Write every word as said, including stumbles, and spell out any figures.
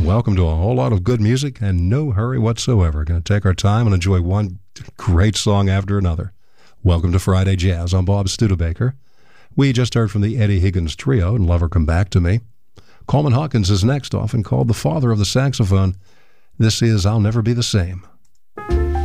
welcome to a whole lot of good music and no hurry whatsoever. Going to take our time and enjoy one great song after another. Welcome to Friday Jazz. I'm Bob Studebaker. We just heard from the Eddie Higgins Trio and Lover Come Back to Me. Coleman Hawkins is next, often called the father of the saxophone. This is I'll Never Be the Same.